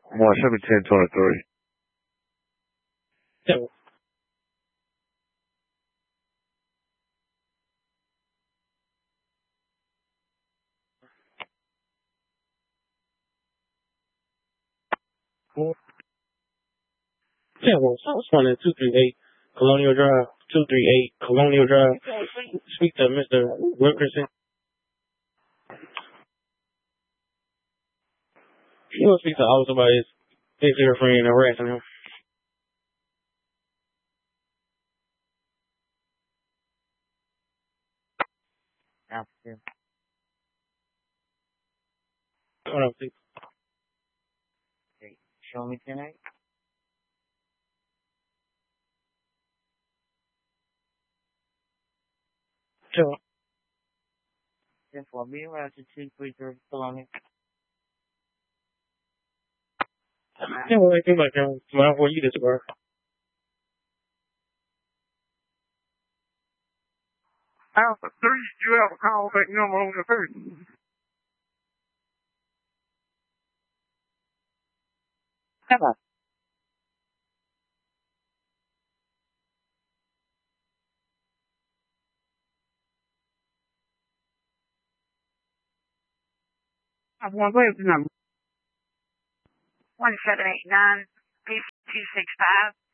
Well, it should be 1023. So, yeah, well, I was running 238 Colonial Drive, 238 Colonial Drive. Speak to Mr. Wilkerson. He will speak to the officer about his girlfriend harassing him. Officer. Hold on, please. Okay. Show me tonight. Sure. Then for me, around to 233 Colonial. Yeah, well, I think like, well, for you this work. Alpha 3, you have a call back number on the first. Hello. I want to the number. 1789 P265.